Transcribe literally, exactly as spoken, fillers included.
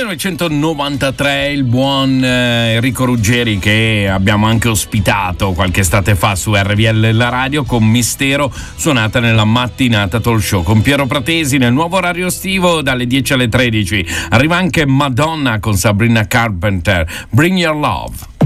millenovecentonovantatré il buon eh, Enrico Ruggeri, che abbiamo anche ospitato qualche estate fa su R V L La Radio con Mistero, suonata nella mattinata talk show con Piero Pratesi nel nuovo orario estivo dalle dieci alle tredici. Arriva anche Madonna con Sabrina Carpenter, Bring Your Love.